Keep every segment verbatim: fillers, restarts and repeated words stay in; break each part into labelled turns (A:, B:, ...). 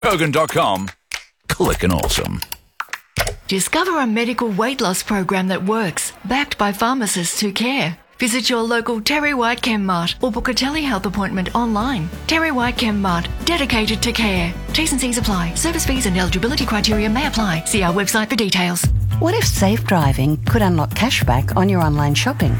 A: Kogan dot com. Clickin' awesome.
B: Discover a medical weight loss program that works, backed by pharmacists who care. Visit your local Terry White Chem Mart or book a telehealth appointment online. Terry White Chem Mart, dedicated to care. T's and C's apply. Service fees and eligibility criteria may apply. See our website for details.
C: What if safe driving could unlock cashback on your online shopping?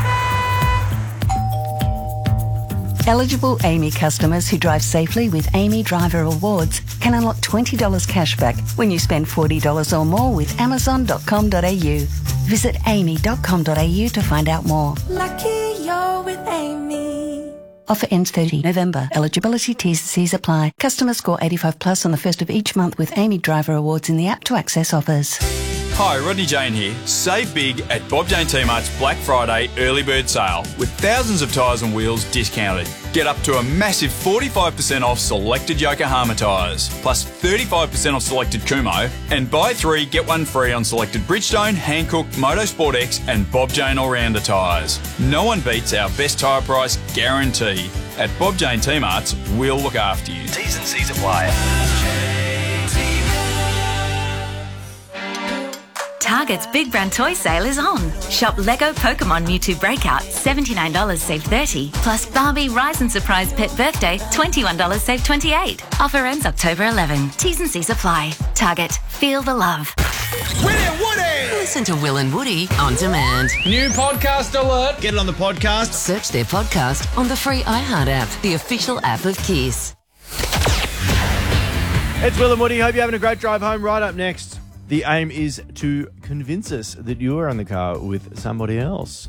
C: Eligible Amy customers who drive safely with Amy Driver Awards can unlock twenty dollars cashback when you spend forty dollars or more with amazon dot com dot a u. Visit amy dot com dot a u to find out more.
D: Lucky you're with Amy.
C: Offer ends thirtieth November. Eligibility T's and C's apply. Customer score eighty-five plus on the first of each month with Amy Driver Awards in the app to access offers.
E: Hi, Rodney Jane here. Save big at Bob Jane T-Mart's Black Friday early bird sale with thousands of tyres and wheels discounted. Get up to a massive forty-five percent off selected Yokohama tyres, plus thirty-five percent off selected Kumho, and buy three, get one free on selected Bridgestone, Hankook, Motorsport X and Bob Jane All-Rounder tyres. No one beats our best tyre price guarantee. At Bob Jane T-Mart's, we'll look after you. T's and C's apply.
F: Target's Big Brand Toy Sale is on. Shop Lego Pokemon Mewtwo Breakout, seventy-nine dollars save thirty dollars, plus Barbie Rise and Surprise Pet Birthday, twenty-one dollars save twenty-eight dollars. Offer ends October eleventh. T's and C's apply. Target, feel the love.
G: Willie and Woody!
H: Listen to Will and Woody on demand.
G: New podcast alert.
I: Get it on the podcast.
H: Search their podcast on the free iHeart app, the official app of Kiss.
I: It's Will and Woody. Hope you're having a great drive home. Right up next, the aim is to convince us that you are in the car with somebody else.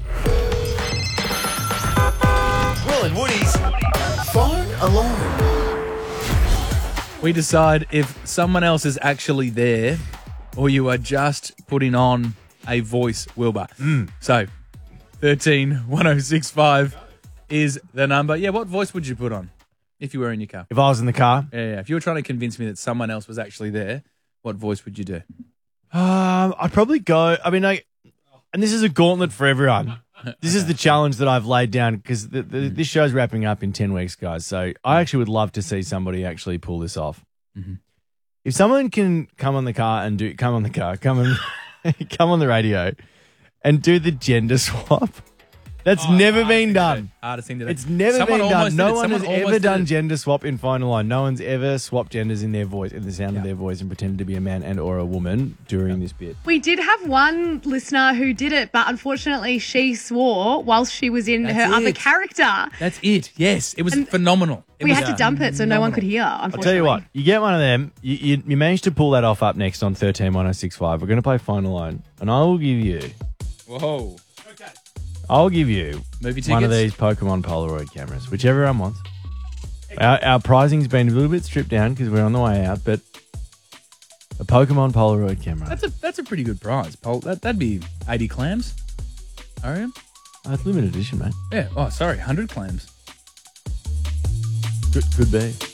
J: Will and Woody's Phone Alarm.
K: We decide if someone else is actually there or you are just putting on a voice, Wilbur.
I: Mm.
K: So, thirteen one oh six five is the number. Yeah, what voice would you put on if you were in your car?
I: If I was in the car?
K: Yeah, yeah. If you were trying to convince me that someone else was actually there, what voice would you do?
I: Um, I'd probably go, I mean, like, and this is a gauntlet for everyone. This is the challenge that I've laid down because the, the, this show's wrapping up in ten weeks, guys. So I actually would love to see somebody actually pull this off.
K: Mm-hmm.
I: If someone can come on the car and do, come on the car, come and come on the radio and do the gender swap. That's
K: oh,
I: never been done.
K: Hardest thing to do.
I: It's never
K: Someone
I: been done. No
K: did it.
I: one
K: Someone
I: has
K: almost
I: ever
K: did
I: done
K: it.
I: gender swap in Phone Line. No one's ever swapped genders in their voice, in the sound
K: Yeah.
I: of their voice, and pretended to be a man and or a woman during this bit.
L: We did have one listener who did it, but unfortunately she swore whilst she was in
K: That's
L: her other
K: it.
L: character.
K: That's it. Yes, it was
L: And
K: phenomenal. It
L: we
K: was
L: had to dump it so no one could hear, unfortunately.
I: I'll tell you what, you get one of them, you, you, you manage to pull that off up next on thirteen one oh six five. We're going to play Phone Line, and I will give you,
K: Whoa.
I: I'll give you
K: Movie
I: one of
K: tickets?
I: these Pokemon Polaroid cameras, which everyone wants. Our, our pricing's been a little bit stripped down because we're on the way out, but a Pokemon Polaroid camera.
K: That's a that's a pretty good prize. Pol- that, that'd be eighty clams, I reckon.
I: Oh, it's limited edition, mate.
K: Yeah. Oh, sorry, one hundred clams.
I: Could, could be.